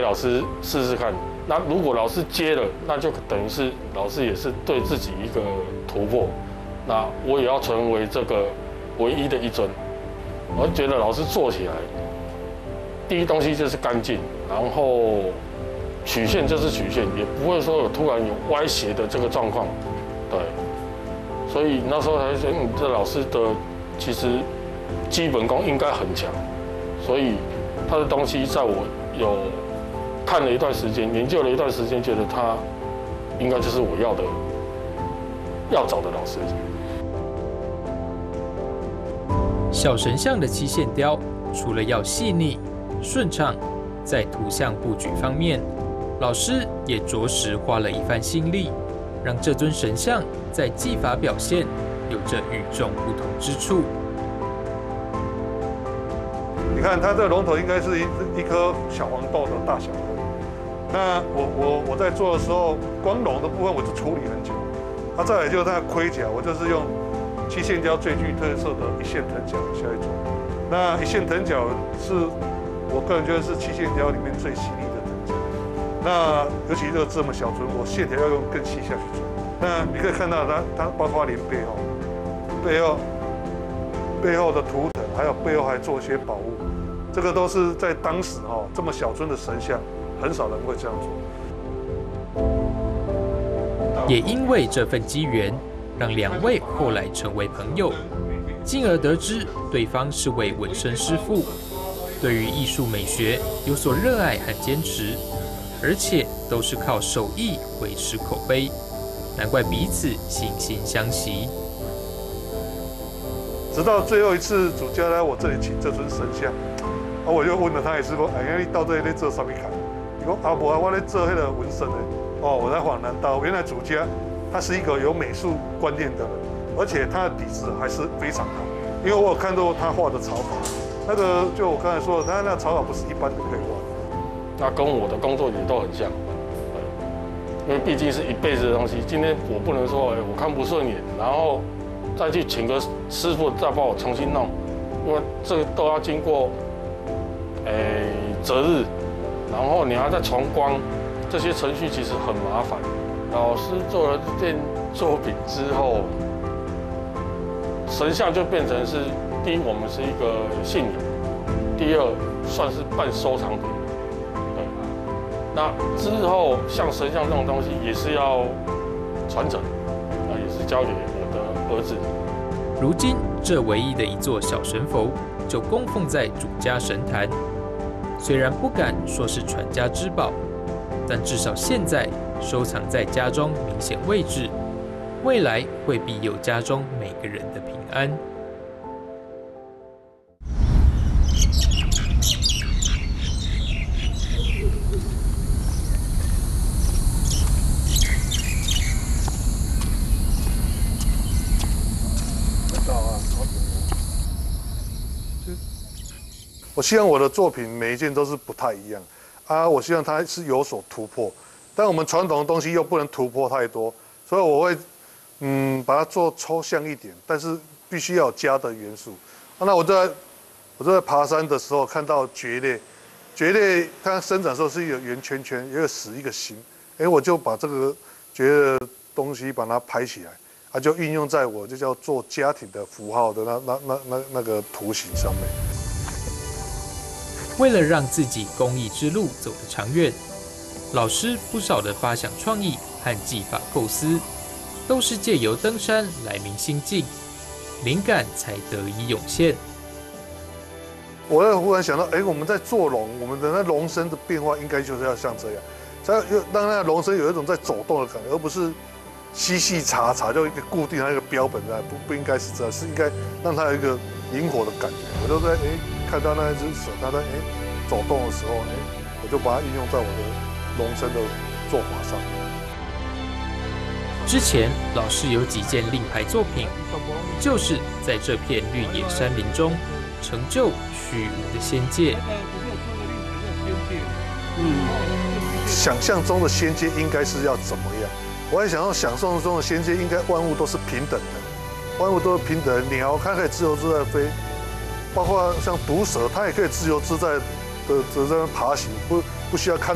老师试试看。那如果老师接了，那就等于是老师也是对自己一个突破。那我也要成为这个唯一的一尊。我觉得老师做起来，第一东西就是干净，然后曲线就是曲线，也不会说有突然有歪斜的这个状况。对，所以那时候才觉得你这老师的其实基本功应该很强，所以他的东西在我有看了一段时间，研究了一段时间，觉得他应该就是我要找的老师。 小神像的漆线雕，除了要细腻、顺畅，在图像布局方面，老师也着实花了一番心力，让这尊神像在技法表现有着与众不同之处。 你看，它这个龙头应该是一颗小黄豆的大小。那我在做的时候，光龙的部分我就处理很久。再来就是它的盔甲，我就是用漆线雕最具特色的一线藤角下去做。那一线藤角是我个人觉得是漆线雕里面最细腻的藤角。那尤其这个这么小尊，我线条要用更细下去做。那你可以看到它包括连背后的图腾，还有背后还做一些宝物，这个都是在当时这么小尊的神像。很少人会这样做， 也因为这份机缘，让两位后来成为朋友，进而得知对方是位纹身师傅，对于艺术美学有所热爱和坚持，而且都是靠手艺维持口碑，难怪彼此惺惺相惜。 直到最后一次主家来我这里请这尊神像，我就问了他一次说：“哎，你到这里在做什么看？”你说啊，我在做那个纹身的。我才恍然大悟，原来主家他是一个有美术观念的人，而且他的底子还是非常好。因为我有看到他画的草稿，那个就我刚才说的，他那草稿不是一般人可以画的。 那跟我的工作也都很像，因为毕竟是一辈子的东西。今天我不能说，我看不顺眼，然后再去请个师傅再帮我重新弄，因为这个都要经过择日。然后你还在重光，这些程序其实很麻烦。老师做了这件作品之后，神像就变成是第一，我们是一个信仰；第二，算是半收藏品。对。那之后像神像这种东西也是要传承，也是交给我的儿子。 如今这唯一的一座小神佛，就供奉在主家神坛。虽然不敢说是传家之宝，但至少现在收藏在家中明显位置，未来会庇佑家中每个人的平安。 我希望我的作品每一件都是不太一样我希望它是有所突破，但我们传统的东西又不能突破太多，所以我会把它做抽象一点，但是必须要有家的元素。那我在爬山的时候看到蕨类它生长的时候是一个圆圈圈，一个死一个心，我就把这个蕨类的东西把它拍起来，就运用在我就叫做家庭的符号的那个图形上面。 为了让自己工艺之路走得长远，老师不少的发想创意和技法构思，都是借由登山来明心境，灵感才得以涌现。 我又忽然想到，我们在做龙，我们的那龙身的变化应该就是要像这样，才让那龙身有一种在走动的感觉，而不是细细查就一个固定的一个标本在，不应该是这样，是应该让它有一个灵活的感觉。我就在看到那一只手，它在走动的时候，我就把它运用在我的龙身的做法上。 之前老师有几件令牌作品，就是在这片绿野山林中成就虚无的仙界。 想象中的仙界应该是要怎么样？我还想要想象中的仙界应该万物都是平等的，万物都是平等的，鸟它可以自由自在飞。包括像毒蛇，它也可以自由自在的在那爬行，不需要看